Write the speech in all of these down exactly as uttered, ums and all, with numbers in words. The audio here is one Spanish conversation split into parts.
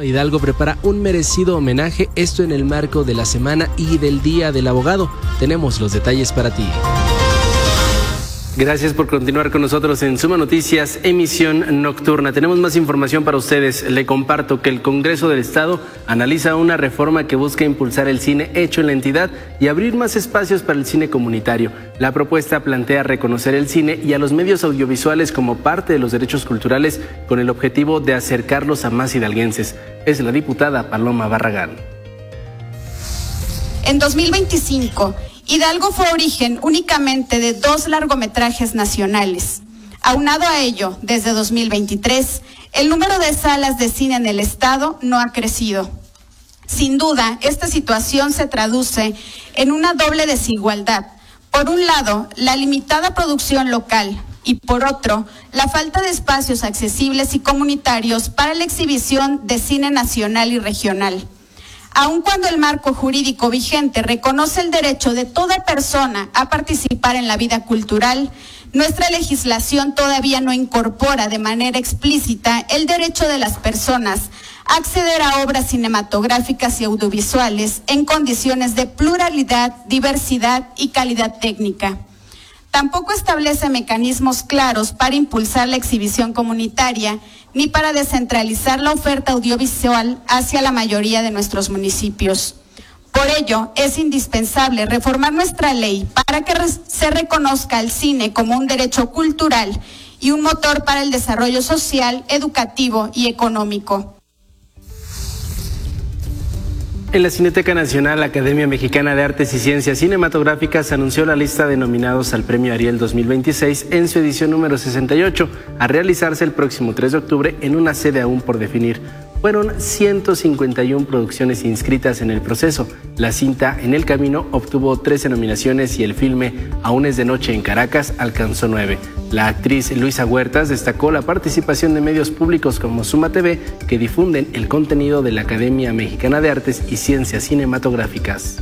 Hidalgo prepara un merecido homenaje, esto en el marco de la semana y del Día del Abogado. Tenemos los detalles para ti. Gracias por continuar con nosotros en Suma Noticias, emisión nocturna. Tenemos más información para ustedes. Le comparto que el Congreso del Estado analiza una reforma que busca impulsar el cine hecho en la entidad y abrir más espacios para el cine comunitario. La propuesta plantea reconocer el cine y a los medios audiovisuales como parte de los derechos culturales con el objetivo de acercarlos a más hidalguenses. Es la diputada Paloma Barragán. En dos mil veinticinco, Hidalgo fue origen únicamente de dos largometrajes nacionales. Aunado a ello, desde dos mil veintitrés, el número de salas de cine en el estado no ha crecido. Sin duda, esta situación se traduce en una doble desigualdad. Por un lado, la limitada producción local y por otro, la falta de espacios accesibles y comunitarios para la exhibición de cine nacional y regional. Aun cuando el marco jurídico vigente reconoce el derecho de toda persona a participar en la vida cultural, nuestra legislación todavía no incorpora de manera explícita el derecho de las personas a acceder a obras cinematográficas y audiovisuales en condiciones de pluralidad, diversidad y calidad técnica. Tampoco establece mecanismos claros para impulsar la exhibición comunitaria ni para descentralizar la oferta audiovisual hacia la mayoría de nuestros municipios. Por ello, es indispensable reformar nuestra ley para que se reconozca el cine como un derecho cultural y un motor para el desarrollo social, educativo y económico. En la Cineteca Nacional, la Academia Mexicana de Artes y Ciencias Cinematográficas anunció la lista de nominados al Premio Ariel dos mil veintiséis en su edición número sesenta y ocho, a realizarse el próximo tres de octubre en una sede aún por definir. Fueron ciento cincuenta y una producciones inscritas en el proceso. La cinta En el Camino obtuvo trece nominaciones y el filme Aún es de noche en Caracas alcanzó nueve. La actriz Luisa Huertas destacó la participación de medios públicos como Suma T V que difunden el contenido de la Academia Mexicana de Artes y Ciencias Cinematográficas.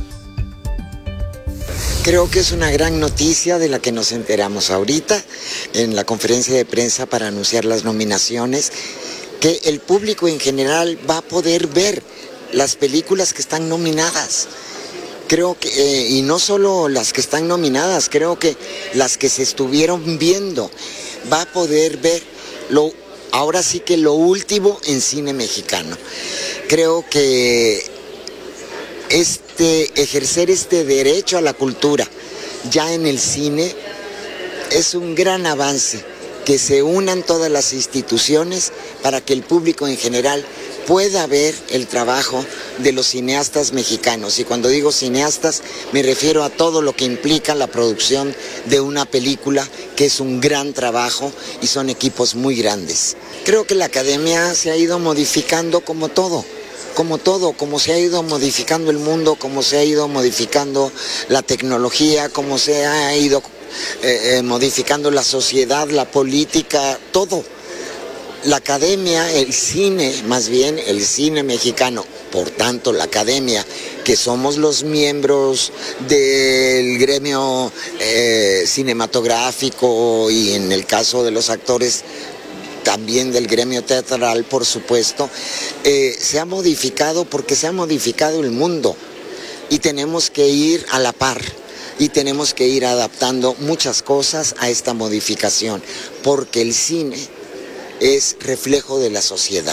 Creo que es una gran noticia de la que nos enteramos ahorita en la conferencia de prensa para anunciar las nominaciones, que el público en general va a poder ver las películas que están nominadas. Creo que, eh, y no solo las que están nominadas, creo que las que se estuvieron viendo, va a poder ver lo, ahora sí que lo último en cine mexicano. Creo que este, ejercer este derecho a la cultura ya en el cine es un gran avance, que se unan todas las instituciones para que el público en general pueda ver el trabajo de los cineastas mexicanos. Y cuando digo cineastas, me refiero a todo lo que implica la producción de una película, que es un gran trabajo y son equipos muy grandes. Creo que la academia se ha ido modificando como todo, como todo, como se ha ido modificando el mundo, como se ha ido modificando la tecnología, como se ha ido eh, eh, modificando la sociedad, la política, todo. La academia, el cine, más bien el cine mexicano, por tanto la academia, que somos los miembros del gremio eh, cinematográfico y en el caso de los actores también del gremio teatral, por supuesto, eh, se ha modificado porque se ha modificado el mundo y tenemos que ir a la par y tenemos que ir adaptando muchas cosas a esta modificación, porque el cine es reflejo de la sociedad.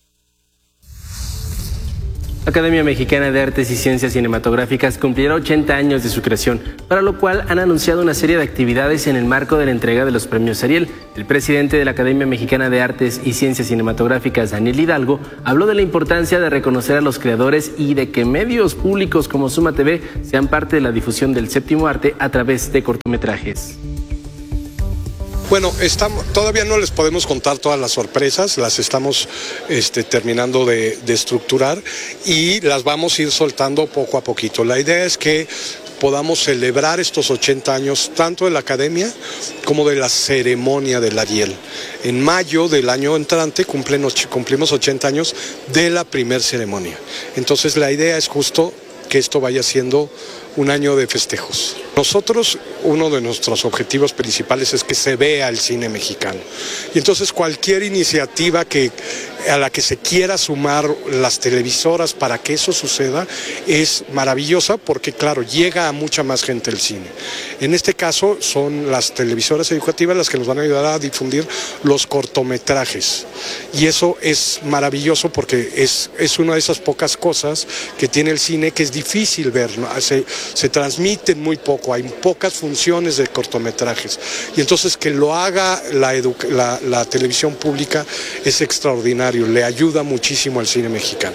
La Academia Mexicana de Artes y Ciencias Cinematográficas cumplirá ochenta años de su creación, para lo cual han anunciado una serie de actividades en el marco de la entrega de los premios Ariel. El presidente de la Academia Mexicana de Artes y Ciencias Cinematográficas, Daniel Hidalgo, habló de la importancia de reconocer a los creadores y de que medios públicos como Suma T V sean parte de la difusión del séptimo arte a través de cortometrajes. Bueno, estamos, todavía no les podemos contar todas las sorpresas, las estamos este, terminando de, de estructurar y las vamos a ir soltando poco a poquito. La idea es que podamos celebrar estos ochenta años tanto de la academia como de la ceremonia del Ariel. En mayo del año entrante cumplen, cumplimos ochenta años de la primer ceremonia. Entonces la idea es justo que esto vaya siendo un año de festejos. Nosotros, uno de nuestros objetivos principales es que se vea el cine mexicano. Y entonces cualquier iniciativa que, a la que se quiera sumar las televisoras para que eso suceda es maravillosa porque, claro, llega a mucha más gente el cine. En este caso son las televisoras educativas las que nos van a ayudar a difundir los cortometrajes y eso es maravilloso porque es, es una de esas pocas cosas que tiene el cine que es difícil ver, ¿no? se, se transmiten muy poco, hay pocas funciones de cortometrajes y entonces que lo haga la, la, la televisión pública es extraordinario, le ayuda muchísimo al cine mexicano.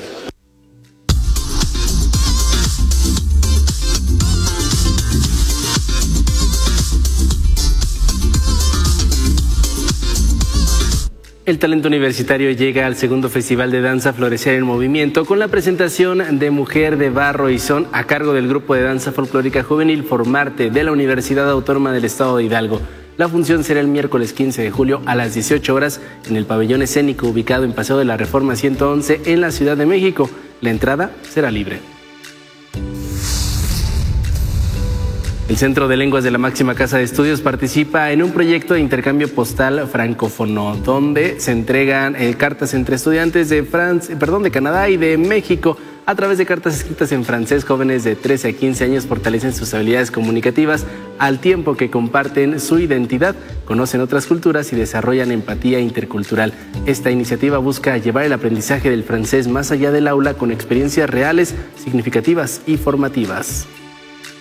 El talento universitario llega al segundo Festival de Danza Florecer en Movimiento con la presentación de Mujer de Barro y Son a cargo del Grupo de Danza Folclórica Juvenil Formarte de la Universidad Autónoma del Estado de Hidalgo. La función será el miércoles quince de julio a las dieciocho horas en el pabellón escénico ubicado en Paseo de la Reforma ciento once en la Ciudad de México. La entrada será libre. El Centro de Lenguas de la Máxima Casa de Estudios participa en un proyecto de intercambio postal francófono, donde se entregan eh, cartas entre estudiantes de Francia, perdón, de Canadá y de México. A través de cartas escritas en francés, jóvenes de trece a quince años fortalecen sus habilidades comunicativas al tiempo que comparten su identidad, conocen otras culturas y desarrollan empatía intercultural. Esta iniciativa busca llevar el aprendizaje del francés más allá del aula con experiencias reales, significativas y formativas.